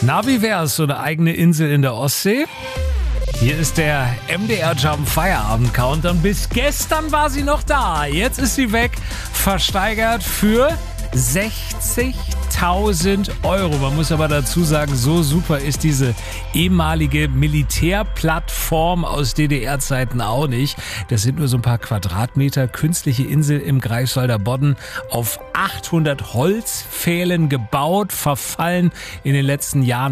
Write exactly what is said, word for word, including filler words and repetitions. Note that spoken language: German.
Na, wie wär's, so eine eigene Insel in der Ostsee? Hier ist der M D R Jump Feierabend Countdown. Bis gestern war sie noch da. Jetzt ist sie weg. Versteigert für sechzigtausend Euro. Man muss aber dazu sagen, so super ist diese ehemalige Militärplattform aus D D R-Zeiten auch nicht. Das sind nur so ein paar Quadratmeter. Künstliche Insel im Greifswalder Bodden auf achthundert Holzpfählen gebaut, verfallen in den letzten Jahren.